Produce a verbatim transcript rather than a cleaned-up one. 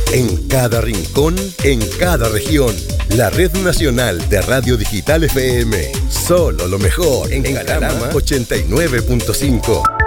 En cada rincón, en cada región. La Red Nacional de Radio Digital F M. Solo lo mejor en Calama ochenta y nueve punto cinco.